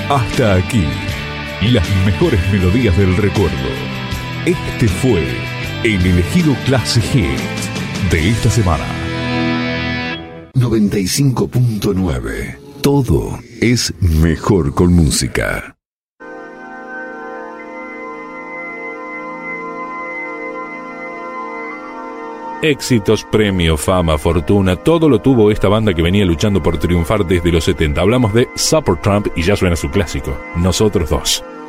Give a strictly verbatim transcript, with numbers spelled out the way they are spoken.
Hasta aquí, las mejores melodías del recuerdo. Este fue el elegido Classic Hit de esta semana. noventa y cinco punto nueve. Todo es mejor con música. Éxitos, premio, fama, fortuna, todo lo tuvo esta banda que venía luchando por triunfar desde los setenta. Hablamos de Supertramp y ya suena su clásico, Nosotros Dos.